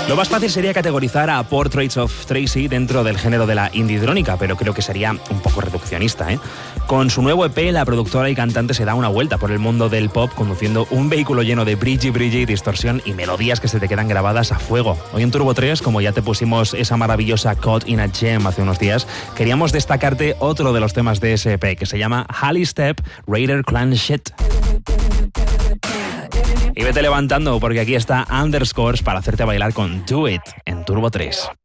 Lo más fácil sería categorizar a Portraits of Tracy dentro del género de la indie-drónica, pero creo que sería un poco reduccionista, ¿eh? Con su nuevo EP, la productora y cantante se da una vuelta por el mundo del pop conduciendo un vehículo lleno de brilli, distorsión y melodías que se te quedan grabadas a fuego. Hoy en Turbo 3, como ya te pusimos esa maravillosa Caught in a Gem hace unos días, queríamos destacarte otro de los temas de ese EP que se llama Halley Step Raider Clan Shit. Y vete levantando porque aquí está Underscores para hacerte bailar con Do It en Turbo 3.